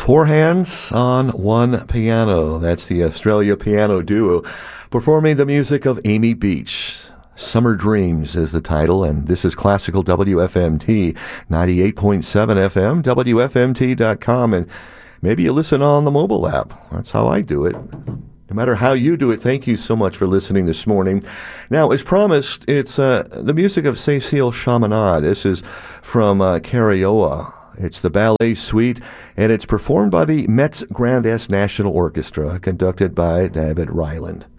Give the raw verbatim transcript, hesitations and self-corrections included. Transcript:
Four hands on one piano. That's the Australia Piano Duo performing the music of Amy Beach. Summer Dreams is the title, and this is Classical W F M T, ninety-eight point seven F M, W F M T dot com, and maybe you listen on the mobile app. That's how I do it. No matter how you do it, thank you so much for listening this morning. Now, as promised, it's uh, the music of Cécile Chaminade. This is from uh, Carioa. It's the ballet suite, and it's performed by the Metz Grand Est National Orchestra, conducted by David Ryland.